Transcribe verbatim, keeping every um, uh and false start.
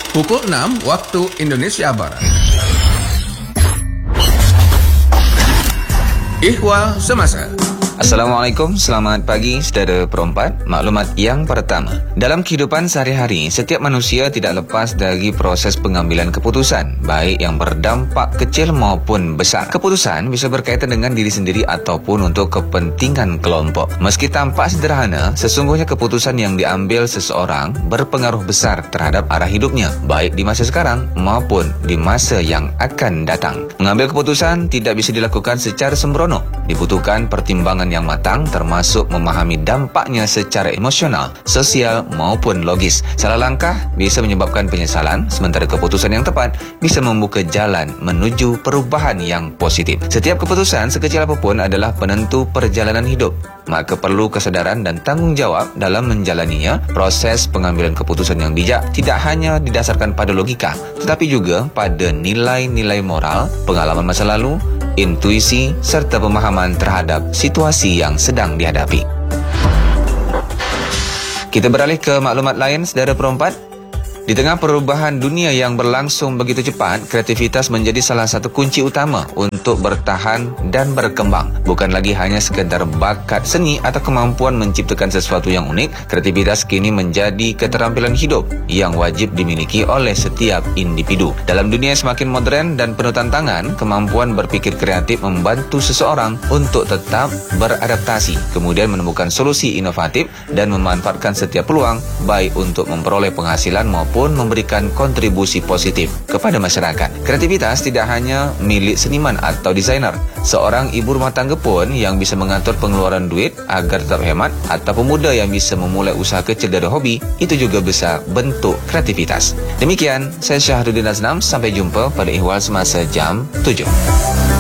Pukul enam waktu Indonesia Barat. Ihwal Semasa. Assalamualaikum, selamat pagi saudara perempat. Maklumat yang pertama, dalam kehidupan sehari-hari, setiap manusia tidak lepas dari proses pengambilan keputusan, baik yang berdampak kecil maupun besar. Keputusan bisa berkaitan dengan diri sendiri ataupun untuk kepentingan kelompok. Meski tampak sederhana, sesungguhnya keputusan yang diambil seseorang berpengaruh besar terhadap arah hidupnya, baik di masa sekarang maupun di masa yang akan datang. Mengambil keputusan tidak bisa dilakukan secara sembrono. Dibutuhkan pertimbangan yang matang, termasuk memahami dampaknya secara emosional, sosial maupun logis. Salah langkah bisa menyebabkan penyesalan, sementara keputusan yang tepat bisa membuka jalan menuju perubahan yang positif. Setiap keputusan sekecil apapun adalah penentu perjalanan hidup, maka perlu kesadaran dan tanggung jawab dalam menjalaninya. Proses pengambilan keputusan yang bijak tidak hanya didasarkan pada logika, tetapi juga pada nilai-nilai moral, pengalaman masa lalu, intuisi, serta pemahaman terhadap situasi yang sedang dihadapi. Kita beralih ke maklumat lain, saudara perempat. Di tengah perubahan dunia yang berlangsung begitu cepat, kreativitas menjadi salah satu kunci utama untuk bertahan dan berkembang. Bukan lagi hanya sekadar bakat seni atau kemampuan menciptakan sesuatu yang unik, kreativitas kini menjadi keterampilan hidup yang wajib dimiliki oleh setiap individu. Dalam dunia yang semakin modern dan penuh tantangan, kemampuan berpikir kreatif membantu seseorang untuk tetap beradaptasi, kemudian menemukan solusi inovatif dan memanfaatkan setiap peluang, baik untuk memperoleh penghasilan maupun memberikan kontribusi positif kepada masyarakat. Kreativitas tidak hanya milik seniman atau desainer. Seorang ibu rumah tangga pun yang bisa mengatur pengeluaran duit agar tetap hemat, atau pemuda yang bisa memulai usaha kecil dari hobi, itu juga bisa bentuk kreativitas. Demikian, saya Syahrudin Aznam. Sampai jumpa pada Ihwal Semasa jam tujuh.